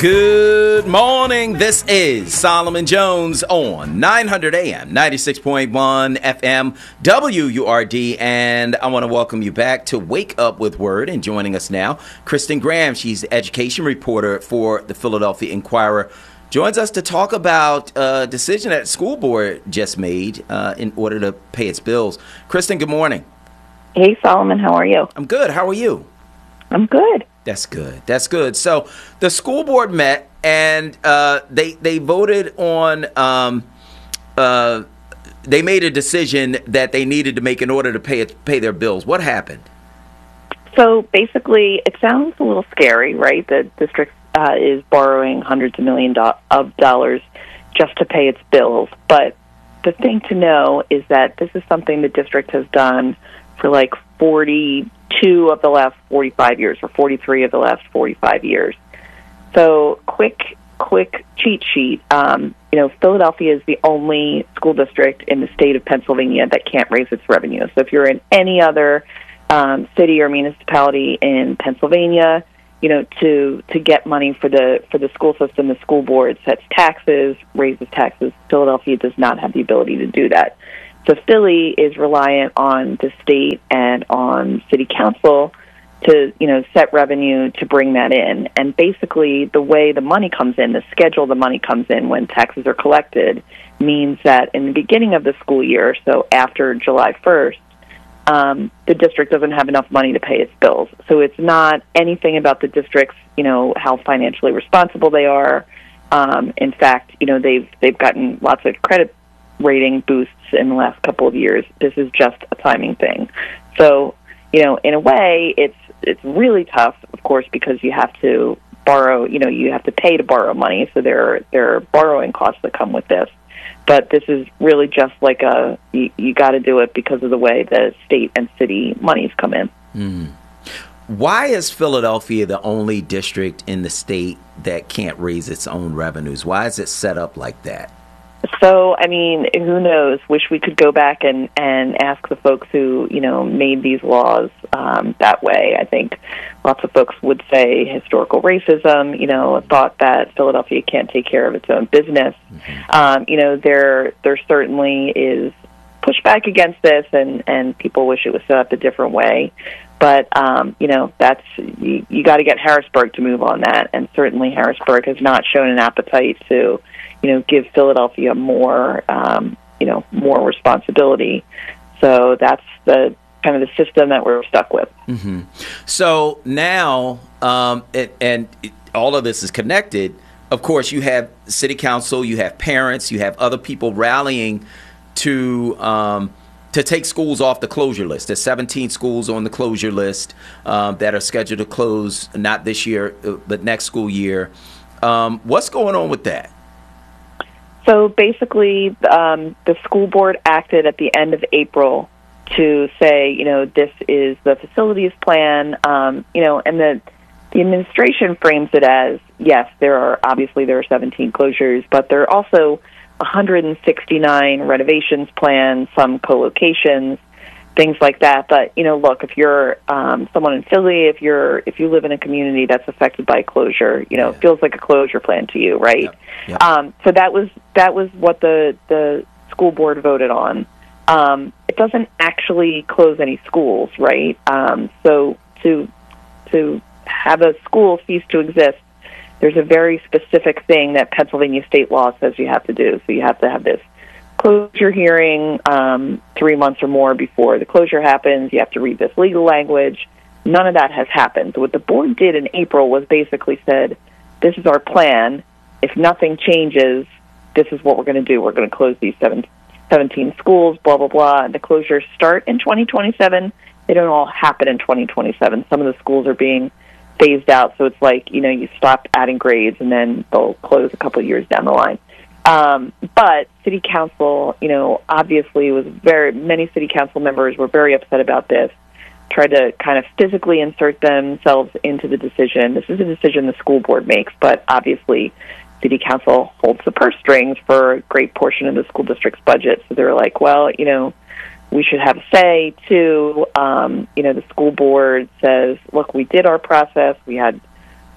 Good morning. This is Solomon Jones on 900 AM, 96.1 FM, WURD, and I want to welcome you back to Wake Up with Word. And joining us now, Kristen Graham. She's the education reporter for the Philadelphia Inquirer. Joins us to talk about a decision that the school board just made in order to pay its bills. Kristen, good morning. Hey, Solomon. How are you? I'm good. How are you? I'm good. That's good. That's good. So the school board met and they voted on they made a decision that they needed to make in order to pay their bills. What happened? So basically, it sounds a little scary, right? The district is borrowing hundreds of millions of dollars just to pay its bills. But the thing to know is that this is something the district has done for like 42 of the last 45 years, or 43 of the last 45 years. So quick cheat sheet. Philadelphia is the only school district in the state of Pennsylvania that can't raise its revenue. So if you're in any other city or municipality in Pennsylvania, to get money for the school system, the school board sets taxes, raises taxes. Philadelphia does not have the ability to do that. So Philly is reliant on the state and on city council to, set revenue to bring that in. And basically the way the money comes in, the schedule the money comes in when taxes are collected, means that in the beginning of the school year, so after July 1st, the district doesn't have enough money to pay its bills. So it's not anything about the district's, how financially responsible they are. In fact, they've gotten lots of credit rating boosts in the last couple of years. This is just a timing thing. So, in a way, it's really tough, of course, because you have to borrow, you have to pay to borrow money, so there are borrowing costs that come with this. But this is really just like you got to do it because of the way the state and city monies come in. Mm. Why is Philadelphia the only district in the state that can't raise its own revenues? Why is it set up like that? So, who knows? Wish we could go back and ask the folks who, made these laws that way. I think lots of folks would say historical racism, thought that Philadelphia can't take care of its own business. Mm-hmm. There certainly is pushback against this, and people wish it was set up a different way. But, that's you got to get Harrisburg to move on that, and certainly Harrisburg has not shown an appetite to give Philadelphia more, more responsibility. So that's the kind of the system that we're stuck with. Mm-hmm. So now, and all of this is connected. Of course, you have city council, you have parents, you have other people rallying to take schools off the closure list. There's 17 schools on the closure list that are scheduled to close, not this year, but next school year. What's going on with that? So basically, the school board acted at the end of April to say, this is the facilities plan, and the administration frames it as, yes, there are 17 closures, but there are also 169 renovations planned, some co-locations, things like that. But, look, if you're someone in Philly, if you live in a community that's affected by closure, it feels like a closure plan to you, right? Yep. So that was what the school board voted on. It doesn't actually close any schools, right? So to have a school cease to exist, there's a very specific thing that Pennsylvania state law says you have to do. So you have to have this closure hearing 3 months or more before the closure happens. You have to read this legal language. None of that has happened. So what the board did in April was basically said, this is our plan. If nothing changes, this is what we're going to do. We're going to close these 17 schools, blah, blah, blah. And the closures start in 2027. They don't all happen in 2027. Some of the schools are being phased out. So it's like, you stop adding grades and then they'll close a couple of years down the line. But city council, obviously many city council members were very upset about this, tried to kind of physically insert themselves into the decision. This is a decision the school board makes, but obviously city council holds the purse strings for a great portion of the school district's budget. So they're like, well, we should have a say too. The school board says, look, we did our process. We had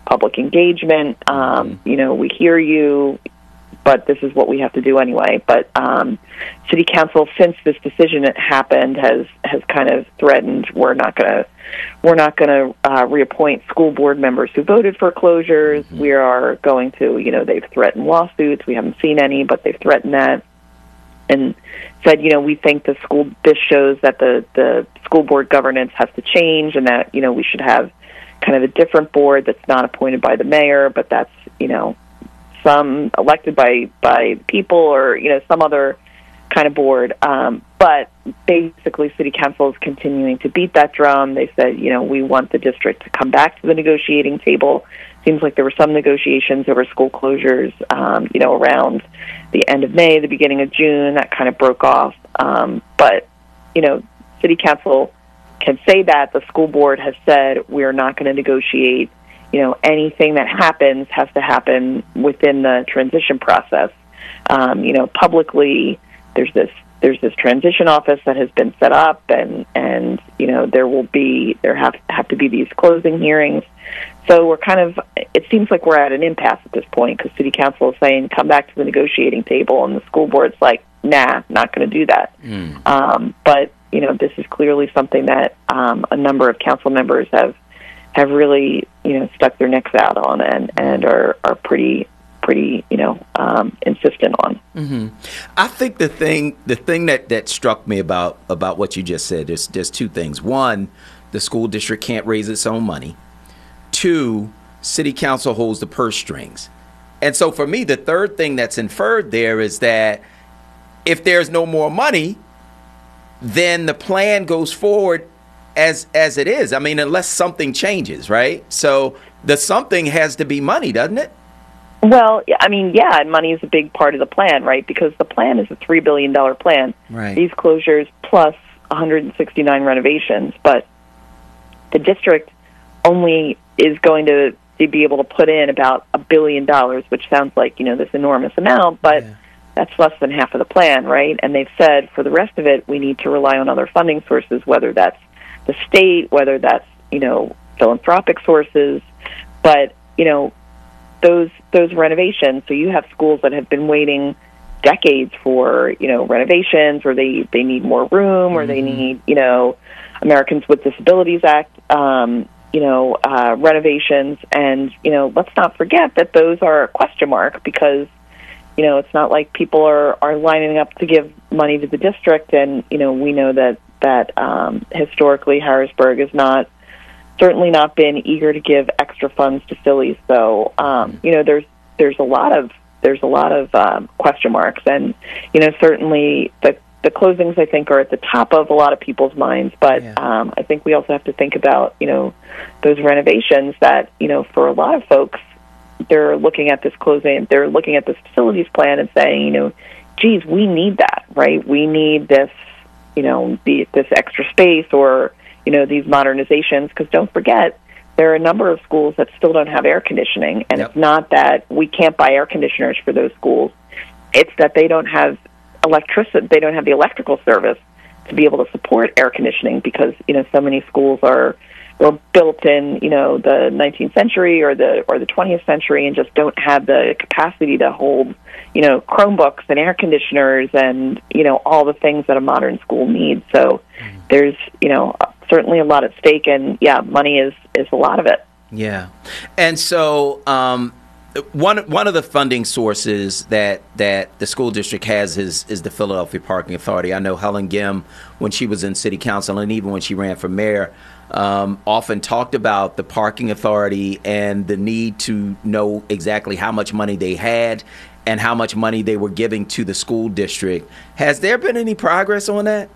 public engagement. We hear you, but this is what we have to do anyway. But City Council, since this decision happened, has kind of threatened we're not going to reappoint school board members who voted for closures. We are going to, they've threatened lawsuits. We haven't seen any, but they've threatened that, and said, we think this shows that the school board governance has to change, and that we should have kind of a different board that's not appointed by the mayor, but that's some elected by people, or some other kind of board. But basically, City Council is continuing to beat that drum. They said, we want the district to come back to the negotiating table. Seems like there were some negotiations over school closures, around the end of May, the beginning of June. That kind of broke off. But City Council can say that. The school board has said we are not going to negotiate. Anything that happens has to happen within the transition process. Publicly, there's this transition office that has been set up, and there have to be these closing hearings. So it seems like we're at an impasse at this point, because City Council is saying come back to the negotiating table, and the school board's like, nah, not going to do that. But this is clearly something that a number of council members have really stuck their necks out on, and are pretty insistent on. I think the thing that struck me about what you just said, there's two things. One, the school district can't raise its own money. Two, City Council holds the purse strings. And so for me, the third thing that's inferred there is that if there's no more money, then the plan goes forward as it is. I mean, unless something changes, right? So the something has to be money, doesn't it? Well, I mean, money is a big part of the plan, right? Because the plan is a $3 billion plan. Right. These closures plus 169 renovations, but the district only is going to be able to put in about $1 billion, which sounds like, this enormous amount, but that's less than half of the plan, right? And they've said for the rest of it, we need to rely on other funding sources, whether that's the state, whether that's, philanthropic sources. But, those renovations, so you have schools that have been waiting decades for, renovations, or they need more room, or they need, Americans with Disabilities Act, renovations. And, let's not forget that those are a question mark, because, it's not like people are lining up to give money to the district. And, we know that historically Harrisburg has certainly not been eager to give extra funds to Phillies. So, there's a lot of question marks, and certainly the closings, I think, are at the top of a lot of people's minds. But I think we also have to think about those renovations that for a lot of folks, they're looking at this closing, they're looking at this facilities plan and saying, geez, we need that, right? We need this, this extra space, or these modernizations, because don't forget, there are a number of schools that still don't have air conditioning, and It's not that we can't buy air conditioners for those schools. It's that they don't have electricity, they don't have the electrical service to be able to support air conditioning, because so many schools were built in the 19th century or the 20th century, and just don't have the capacity to hold Chromebooks and air conditioners and all the things that a modern school needs. So there's certainly a lot at stake, and money is a lot of it. Yeah. And so one of the funding sources that the school district has is the Philadelphia Parking Authority. I know Helen Gim, when she was in city council, and even when she ran for mayor, often talked about the parking authority and the need to know exactly how much money they had and how much money they were giving to the school district. Has there been any progress on that?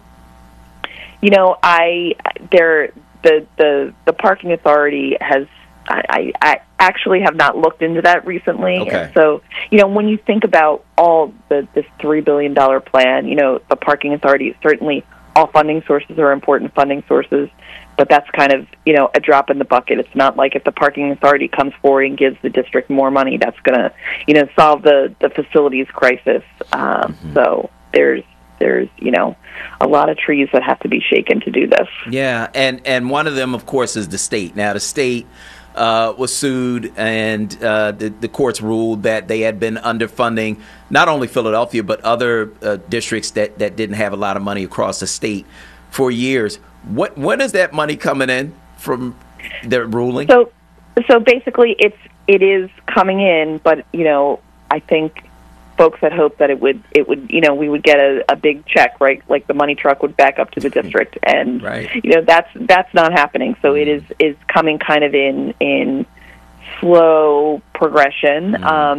The parking authority has. I actually have not looked into that recently. Okay. And so, when you think about all this $3 billion plan, the parking authority, certainly all funding sources are important funding sources, but that's kind of, a drop in the bucket. It's not like if the parking authority comes forward and gives the district more money, that's going to, solve the facilities crisis. So there's a lot of trees that have to be shaken to do this. Yeah, and one of them, of course, is the state. Now, the state was sued, and the courts ruled that they had been underfunding not only Philadelphia but other districts that didn't have a lot of money across the state for years. When is that money coming in from their ruling? So basically, it is coming in, but I think folks had hoped that it would we would get a big check, right? Like the money truck would back up to the district, and right. That's not happening. So it is coming kind of in slow progression.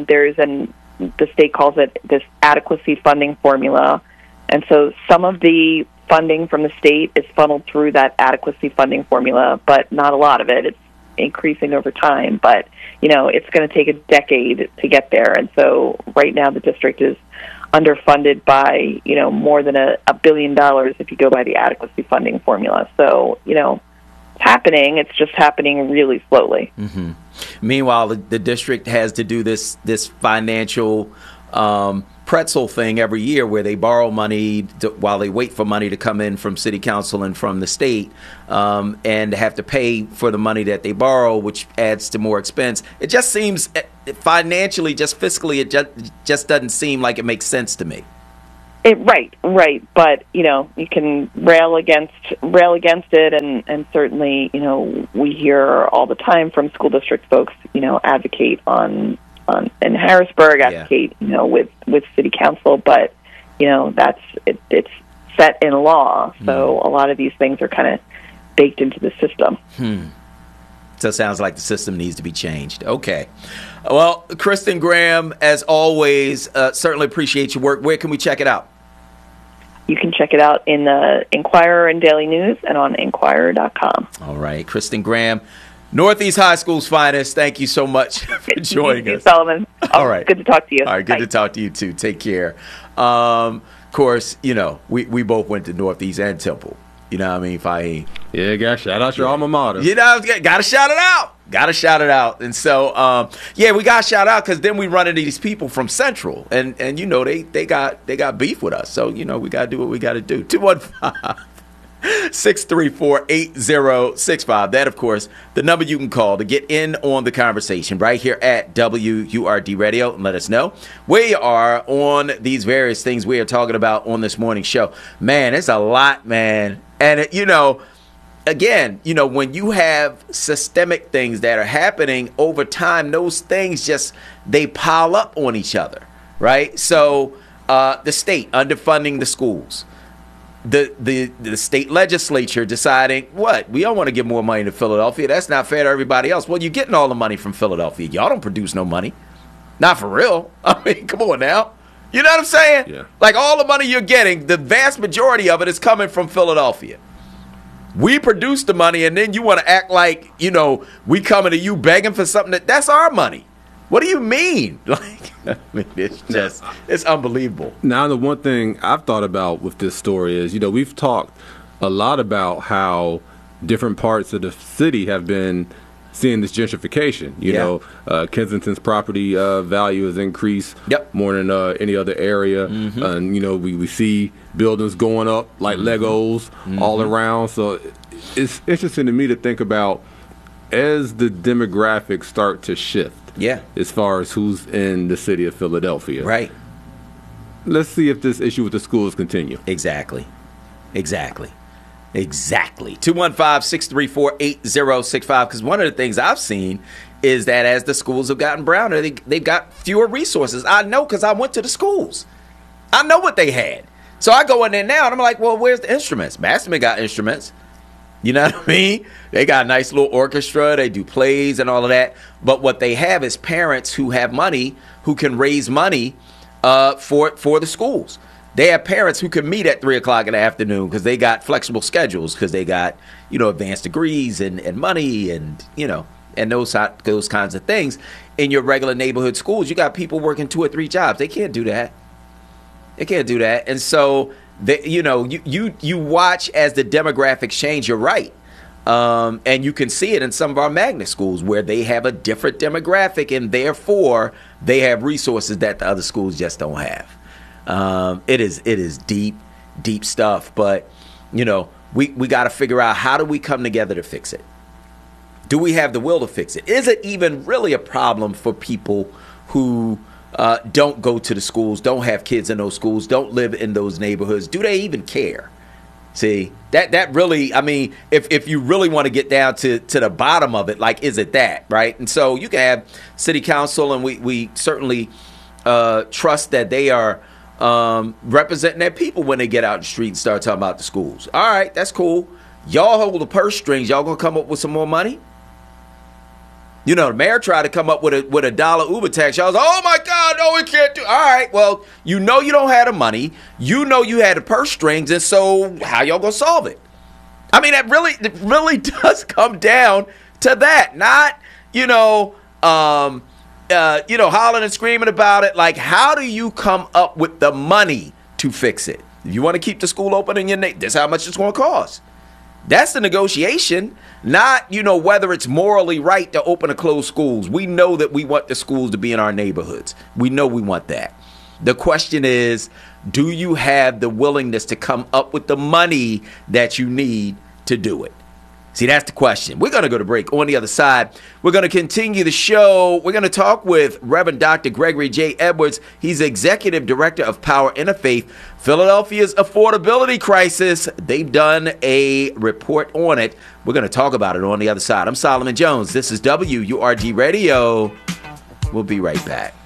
The state calls it this adequacy funding formula, and so some of the funding from the state is funneled through that adequacy funding formula, but not a lot of it. It's increasing over time, but it's going to take a decade to get there. And so right now the district is underfunded by more than $1 billion if you go by the adequacy funding formula. So it's happening. It's just happening really slowly. Mm-hmm. Meanwhile, the district has to do this financial pretzel thing every year where they borrow money while they wait for money to come in from city council and from the state, and have to pay for the money that they borrow, which adds to more expense. It just seems financially, just fiscally, it just doesn't seem like it makes sense to me. Right. But you can rail against it, and certainly we hear all the time from school district folks advocate in Harrisburg, advocate with city council, but it's set in law, so a lot of these things are kind of baked into the system. So it sounds like the system needs to be changed. Okay. Well, Kristen Graham, as always, certainly appreciate your work. Where can we check it out? You can check it out in the Inquirer and Daily News and on Inquirer.com. All right. Kristen Graham, Northeast High School's finest. Thank you so much for joining us. Solomon. All right. Good to talk to you. All right. Good to talk to you, too. Take care. Of course, we both went to Northeast and Temple. You know what I mean, Fahim? Yeah, got to shout out your alma mater. Got to shout it out. And so, we got to shout out because then we run into these people from Central. And they got beef with us. So, we got to do what we got to do. 215-634-8065. That, of course, the number you can call to get in on the conversation right here at WURD Radio, and let us know where you are on these various things we are talking about on this morning show. Man, it's a lot, man. And, again, when you have systemic things that are happening over time, those things they pile up on each other, right? So the state underfunding the schools. The state legislature deciding, we don't want to give more money to Philadelphia. That's not fair to everybody else. Well, you're getting all the money from Philadelphia. Y'all don't produce no money. Not for real. I mean, come on now. You know what I'm saying? Yeah. Like all the money you're getting, the vast majority of it is coming from Philadelphia. We produce the money, and then you want to act like, we coming to you begging for something that's our money. What do you mean? It's unbelievable. Now, the one thing I've thought about with this story is, we've talked a lot about how different parts of the city have been seeing this gentrification. Kensington's property value has increased more than any other area. Mm-hmm. And, we see buildings going up like Legos all around. So it's interesting to me to think about as the demographics start to shift. Yeah. As far as who's in the city of Philadelphia. Right. Let's see if this issue with the schools continue. Exactly. 215-634-8065. Because one of the things I've seen is that as the schools have gotten browner, they've got fewer resources. I know because I went to the schools. I know what they had. So I go in there now and I'm like, well, where's the instruments? Masterman got instruments. You know what I mean? They got a nice little orchestra. They do plays and all of that. But what they have is parents who have money, who can raise money for the schools. They have parents who can meet at 3 o'clock in the afternoon because they got flexible schedules, because they got, advanced degrees and money and those kinds of things. In your regular neighborhood schools, you got people working 2 or 3 jobs. They can't do that. And so you watch as the demographics change. You're right. And you can see it in some of our magnet schools where they have a different demographic, and therefore they have resources that the other schools just don't have. It is deep stuff, but we got to figure out, how do we come together to fix it? Do we have the will to fix it? Is it even really a problem for people who don't go to the schools, don't have kids in those schools, don't live in those neighborhoods? Do they even care? See, that really, I mean, if you really want to get down to the bottom of it, like, is it that, right? And so you can have city council, and we certainly trust that they are representing their people when they get out in the street and start talking about the schools. All right, that's cool. Y'all hold the purse strings. Y'all gonna come up with some more money? You know, the mayor tried to come up with a $1 Uber tax. Y'all was like, oh my God, no, we can't do. All right, well, you know you don't have the money. You know you had the purse strings, and so how y'all gonna solve it? I mean, it really does come down to that. Not, hollering and screaming about it. Like, how do you come up with the money to fix it? If you want to keep the school open in your neighborhood, this is how much it's going to cost. That's the negotiation, not, whether it's morally right to open or close schools. We know that we want the schools to be in our neighborhoods. We know we want that. The question is, do you have the willingness to come up with the money that you need to do it? See, that's the question. We're going to go to break. On the other side, we're going to continue the show. We're going to talk with Reverend Dr. Gregory J. Edwards. He's Executive Director of Power Interfaith, Philadelphia's affordability crisis. They've done a report on it. We're going to talk about it on the other side. I'm Solomon Jones. This is WURD Radio. We'll be right back.